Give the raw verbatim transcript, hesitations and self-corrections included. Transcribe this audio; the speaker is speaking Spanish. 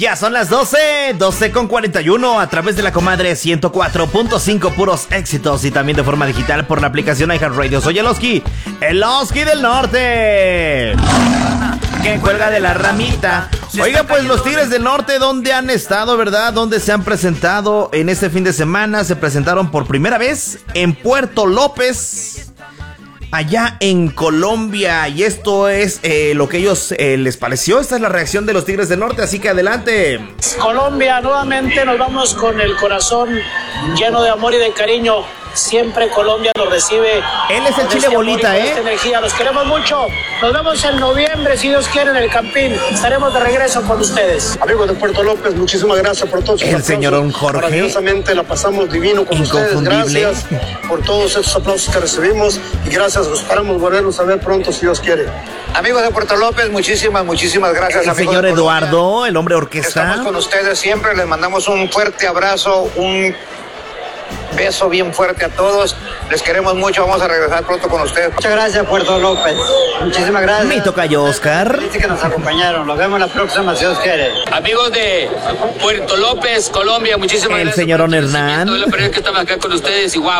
Ya son las doce, doce con cuarenta y uno a través de la comadre ciento cuatro punto cinco, puros éxitos, y también de forma digital por la aplicación iHeartRadio. Soy el Oski, el Oski del Norte, que cuelga de la ramita. Oiga, pues los Tigres del Norte, ¿dónde han estado, verdad? ¿Dónde se han presentado en este fin de semana? Se presentaron por primera vez en Puerto López, allá en Colombia, y esto es eh, lo que ellos eh, les pareció. Esta es la reacción de los Tigres del Norte, así que adelante. Colombia, nuevamente nos vamos con el corazón lleno de amor y de cariño. Siempre Colombia nos recibe. Él es el chile este bolita, amor, ¿eh? Esta energía, los queremos mucho. Nos vemos en noviembre, si Dios quiere, en el Campín. Estaremos de regreso con ustedes. Amigos de Puerto López, muchísimas gracias por todos sus El aplausos. señorón Jorge. Maravillosamente la pasamos divino con ustedes. Gracias por todos estos aplausos que recibimos y gracias. Esperamos volvernos a ver pronto, si Dios quiere. Amigos de Puerto López, muchísimas, muchísimas gracias. El señor Eduardo, el hombre orquesta. Estamos con ustedes siempre, les mandamos un fuerte abrazo, un beso bien fuerte a todos. Les queremos mucho, vamos a regresar pronto con ustedes. Muchas gracias, Puerto López. Muchísimas gracias. Mi tocayo Oscar. Dice que nos acompañaron. Nos vemos la próxima, si Dios quiere. Amigos de Puerto López, Colombia, muchísimas El gracias. señorón Hernán. Toda la primera vez que estamos acá con ustedes y wow.